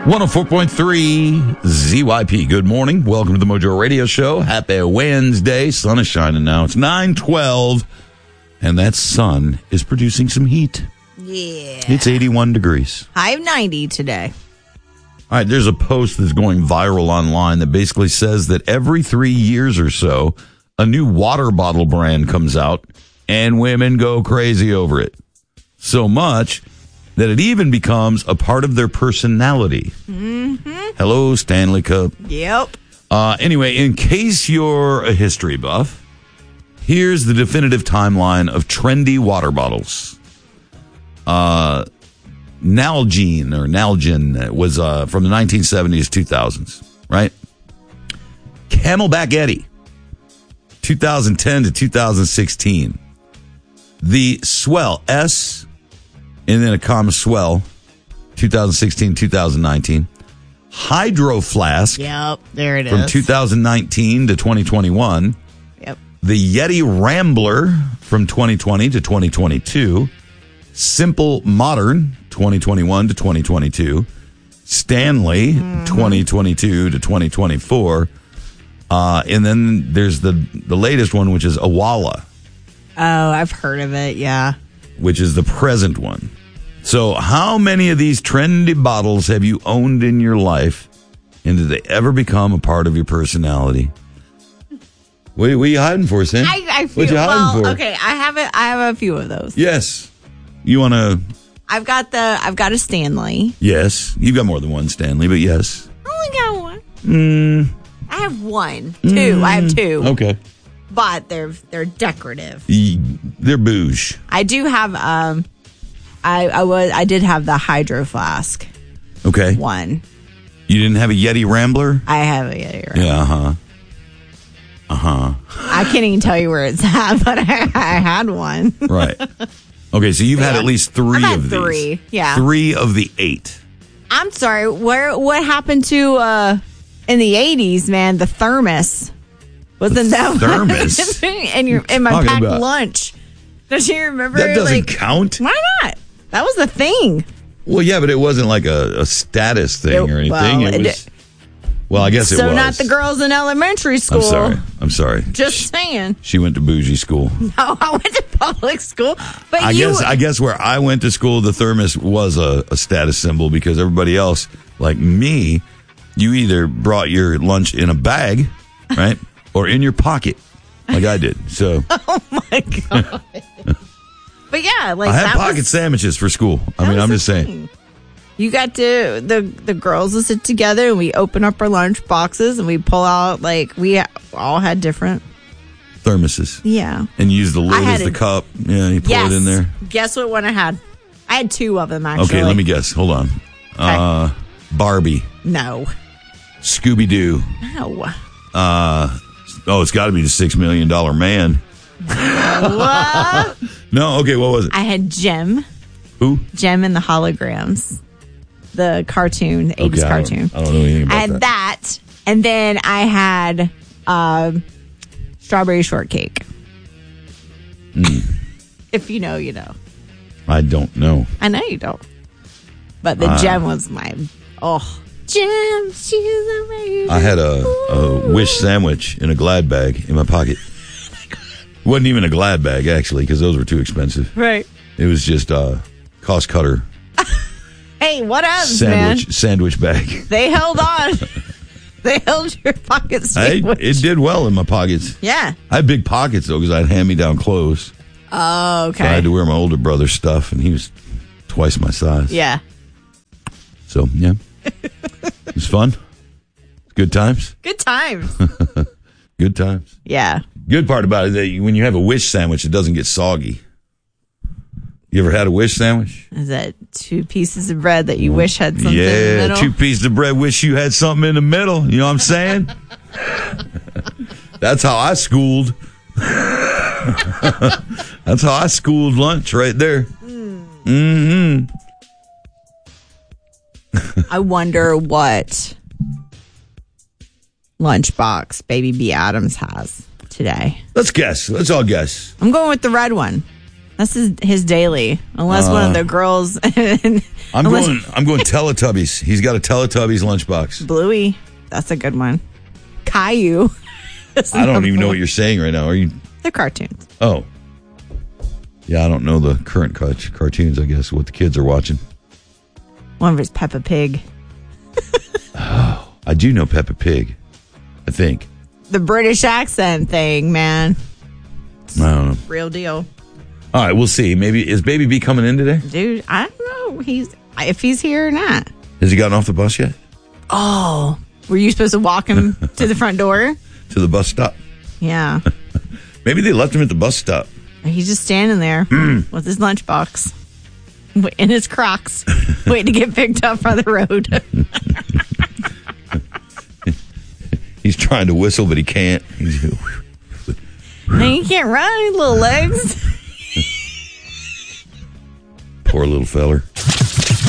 104.3 ZYP. Good morning. Welcome to the Mojo Radio Show. Happy Wednesday. Sun is shining now. It's 9:12, and that sun is producing some heat. Yeah. It's 81 degrees. High of 90 today. All right, there's a post that's going viral online that basically says that every 3 years or so, a new water bottle brand comes out, and women go crazy over it. So much that it even becomes a part of their personality. Mm-hmm. Hello, Stanley Cup. Yep. Anyway, in case you're a history buff, here's the definitive timeline of trendy water bottles. Nalgene was from the 1970s, 2000s, right? Camelback Eddie, 2010 to 2016. The Swell, S, and then a comma Swell, 2016, 2019. Hydro Flask. Yep, there it from is. From 2019 to 2021. Yep. The Yeti Rambler from 2020 to 2022. Simple Modern, 2021 to 2022. Stanley, 2022 to 2024. And then there's the latest one, which is Awala. Oh, I've heard of it, yeah. Which is the present one. So how many of these trendy bottles have you owned in your life, and did they ever become a part of your personality? What are you hiding for, Sam? I feel, what you hiding for? Okay, I have a few of those. Yes. You want to... I've got a Stanley. Yes. You've got more than one Stanley, but yes. I only got one. I have one. Two. I have two. Okay. But they're decorative. They're bouge. I do have I did have the Hydro Flask. Okay. One. You didn't have a Yeti Rambler? I have a Yeti Rambler. Yeah, I can't even tell you where it's at, but I had one. Right. Okay, so you've had at least three I've had of these. Three, yeah. 3 of the 8. I'm sorry. What happened to in the 80s, man? The thermos. Wasn't that thermos? in my packed lunch? Don't you remember? That doesn't count. Why not? That was the thing. Well, yeah, but it wasn't like a status thing or anything. Well, I guess it was. So not the girls in elementary school. I'm sorry. Just saying. She went to bougie school. No, I went to public school. But I guess where I went to school, the thermos was a status symbol because everybody else, like me, you either brought your lunch in a bag, right, or in your pocket, like I did. So. Oh my God. But yeah, like I had pocket sandwiches for school. I mean, I'm just saying. You got to the girls will sit together and we open up our lunch boxes and we pull out we all had different thermoses. Yeah, and you use the lid as the cup. Yeah, you pour it in there. Guess what one I had? I had 2 of them actually. Okay, let me guess. Hold on. Okay. Barbie. No. Scooby Doo. No. It's got to be the $6 Million Man. What? No. Okay, what was it? I had Jem. Who? Jem and the Holograms. The cartoon, the 80s cartoon. I don't know anything about that. I had that. And then I had strawberry shortcake. If you know, you know. I don't know. I know you don't. But the Jem was my... Jem, she's amazing. I had a Wish sandwich in a Glad bag in my pocket. It wasn't even a Glad bag, actually, because those were too expensive. Right. It was just cost cutter. Hey, what else, man? Sandwich bag. They held on. They held your pocket sandwich. It did well in my pockets. Yeah. I had big pockets, though, because I had hand-me-down clothes. Oh, okay. So I had to wear my older brother's stuff, and he was twice my size. Yeah. So, yeah. It was fun. Good times. Good times. Good times. Yeah. Good part about it is that when you have a Wish sandwich, it doesn't get soggy. You ever had a Wish sandwich? Is that 2 pieces of bread that you wish had something in the middle? 2 pieces of bread, wish you had something in the middle. You know what I'm saying? That's how I schooled. That's how I schooled lunch right there. Mm-hmm. I wonder what lunchbox Baby B. Adams has today. Let's guess. Let's all guess. I'm going with the red one. That's his daily. Unless one of the girls... I I'm going Teletubbies. He's got a Teletubbies lunchbox. Bluey. That's a good one. Caillou. I don't even know what you're saying right now. Are you? They're cartoons. Oh. Yeah, I don't know the current cartoons, I guess, what the kids are watching. One of it's Peppa Pig. Oh, I do know Peppa Pig, I think. The British accent thing, man. I don't know. Real deal. All right, we'll see. Maybe is Baby B coming in today? Dude, I don't know if he's here or not. Has he gotten off the bus yet? Oh, were you supposed to walk him to the front door? To the bus stop? Yeah. Maybe they left him at the bus stop. He's just standing there with his lunchbox in his Crocs, waiting to get picked up on the road. He's trying to whistle, but he can't. Man, you can't run, little legs. Poor little feller.